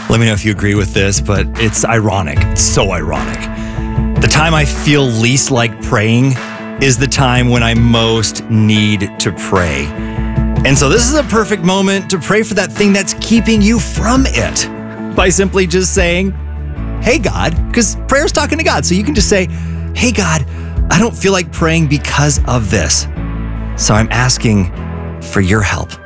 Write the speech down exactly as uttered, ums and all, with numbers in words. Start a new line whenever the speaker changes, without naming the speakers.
Let me know if you agree with this, but it's ironic. It's so ironic. The time I feel least like praying is the time when I most need to pray. And so this is a perfect moment to pray for that thing that's keeping you from it by simply just saying, hey, God, because prayer's talking to God. So you can just say, hey, God, I don't feel like praying because of this. So I'm asking for your help.